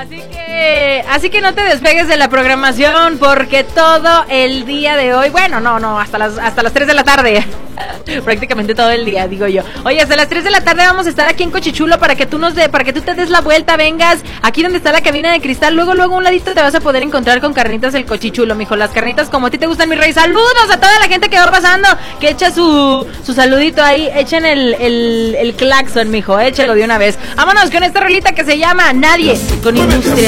Así que no te despegues de la programación porque todo el día de hoy, bueno, no, hasta las 3 de la tarde. Prácticamente todo el día, digo yo. Oye, hasta las 3 de la tarde vamos a estar aquí en Cochichulo para que tú te des la vuelta, vengas aquí donde está la cabina de cristal. Luego a un ladito te vas a poder encontrar con carnitas el Cochichulo, mijo. Las carnitas como a ti te gustan, mi rey. Saludos a toda la gente que va pasando, que echa su saludito ahí. Echen el claxon, mijo, échelo de una vez. Vámonos con esta rolita que se llama Nadie, con Industria.